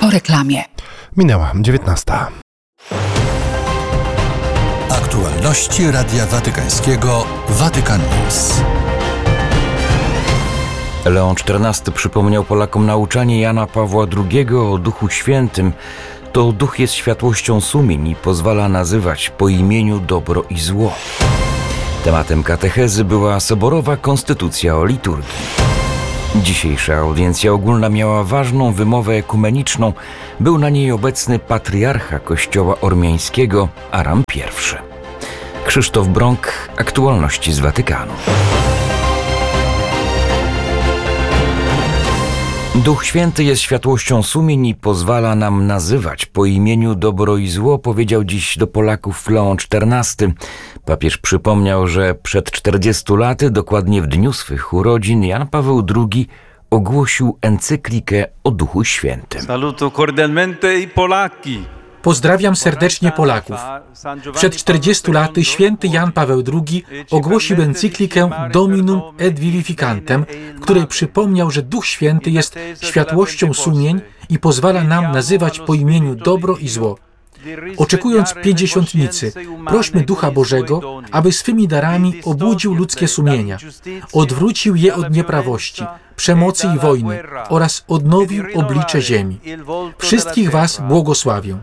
Po reklamie. Minęła 19. Aktualności Radia Watykańskiego Vatican News. Leon XIV przypomniał Polakom nauczanie Jana Pawła II o Duchu Świętym. To Duch jest światłością sumień i pozwala nazywać po imieniu dobro i zło. Tematem katechezy była soborowa konstytucja o liturgii. Dzisiejsza audiencja ogólna miała ważną wymowę ekumeniczną. Był na niej obecny patriarcha Kościoła Ormiańskiego Aram I. Krzysztof Brąk, aktualności z Watykanu. Duch Święty jest światłością sumień i pozwala nam nazywać po imieniu dobro i zło, powiedział dziś do Polaków Leon XIV. Papież przypomniał, że przed 40 laty, dokładnie w dniu swych urodzin, Jan Paweł II ogłosił encyklikę o Duchu Świętym. Saluto cordialmente i Polaki. Pozdrawiam serdecznie Polaków. Przed 40 laty święty Jan Paweł II ogłosił encyklikę Dominum et Vivificantem, w której przypomniał, że Duch Święty jest światłością sumień i pozwala nam nazywać po imieniu dobro i zło. Oczekując Pięćdziesiątnicy, prośmy Ducha Bożego, aby swymi darami obudził ludzkie sumienia, odwrócił je od nieprawości, przemocy i wojny oraz odnowił oblicze ziemi. Wszystkich was błogosławię.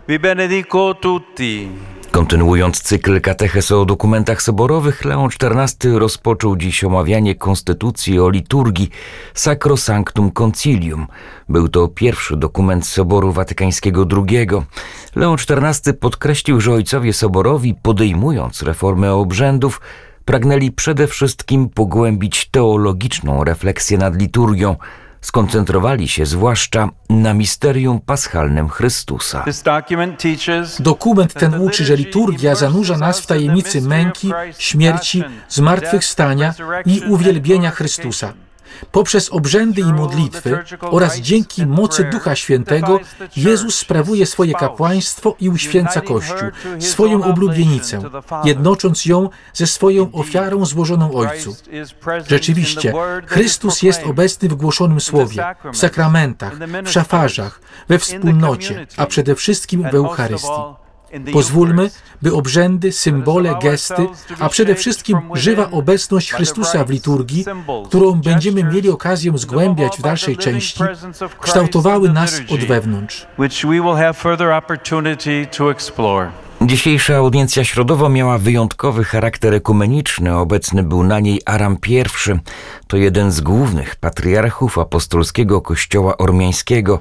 Kontynuując cykl katechez o dokumentach soborowych, Leon XIV rozpoczął dziś omawianie konstytucji o liturgii Sacrosanctum Concilium. Był to pierwszy dokument Soboru Watykańskiego II. Leon XIV podkreślił, że ojcowie soborowi, podejmując reformę obrzędów, pragnęli przede wszystkim pogłębić teologiczną refleksję nad liturgią. Skoncentrowali się zwłaszcza na misterium paschalnym Chrystusa. Dokument ten uczy, że liturgia zanurza nas w tajemnicy męki, śmierci, zmartwychwstania i uwielbienia Chrystusa. Poprzez obrzędy i modlitwy oraz dzięki mocy Ducha Świętego Jezus sprawuje swoje kapłaństwo i uświęca Kościół, swoją oblubienicę, jednocząc ją ze swoją ofiarą złożoną Ojcu. Rzeczywiście, Chrystus jest obecny w głoszonym słowie, w sakramentach, w szafarzach, we wspólnocie, a przede wszystkim w Eucharystii. Pozwólmy, by obrzędy, symbole, gesty, a przede wszystkim żywa obecność Chrystusa w liturgii, którą będziemy mieli okazję zgłębiać w dalszej części, kształtowały nas od wewnątrz. Dzisiejsza audiencja środowa miała wyjątkowy charakter ekumeniczny. Obecny był na niej Aram I. To jeden z głównych patriarchów apostolskiego Kościoła Ormiańskiego.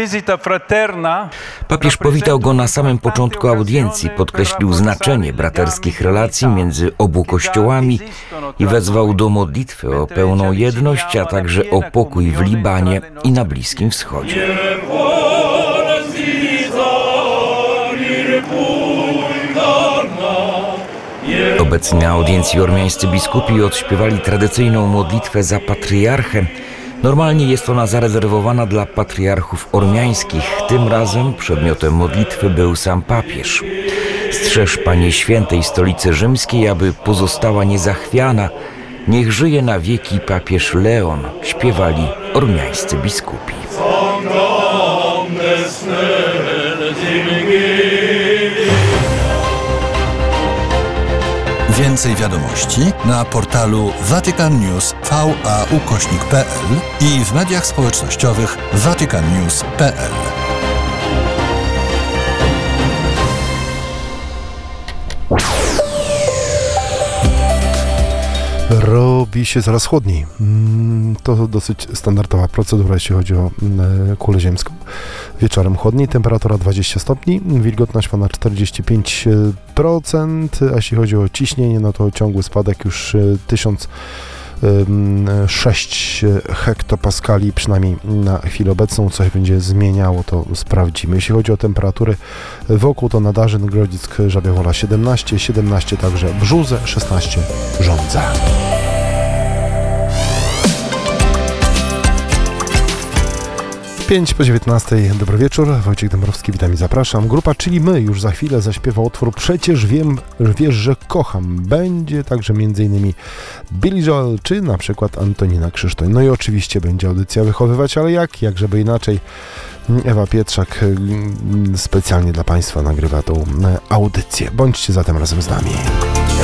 Papież powitał go na samym początku audiencji, podkreślił znaczenie braterskich relacji między obu kościołami i wezwał do modlitwy o pełną jedność, a także o pokój w Libanie i na Bliskim Wschodzie. Obecni na audiencji ormiańscy biskupi odśpiewali tradycyjną modlitwę za patriarchę. Normalnie jest ona zarezerwowana dla patriarchów ormiańskich. Tym razem przedmiotem modlitwy był sam papież. Strzeż, Panie Świętej Stolicy Rzymskiej, aby pozostała niezachwiana. Niech żyje na wieki papież Leon, śpiewali ormiańscy biskupi. Więcej wiadomości na portalu vaticannews.va/.pl i w mediach społecznościowych vaticannews.pl. Robi się coraz chłodniej. To dosyć standardowa procedura, jeśli chodzi o kulę ziemską. Wieczorem chłodniej, temperatura 20 stopni, wilgotność ponad 45%, a jeśli chodzi o ciśnienie, no to ciągły spadek już 1006 hektopaskali, przynajmniej na chwilę obecną. Coś będzie zmieniało, to sprawdzimy. Jeśli chodzi o temperatury wokół, to Nadarzyn, Grodzisk, Żabia Wola 17 także Brzózy, 16 Żądza. 5:19. Dobry wieczór, Wojciech Dąbrowski, witam i zapraszam. Grupa Czyli My już za chwilę zaśpiewa utwór Przecież wiesz, że kocham. Będzie także m.in. Billy Joel, czy na przykład Antonina Krzysztoń. No i oczywiście będzie audycja Wychowywać, ale jak? Jak żeby inaczej. Ewa Pietrzak specjalnie dla Państwa nagrywa tą audycję. Bądźcie zatem razem z nami.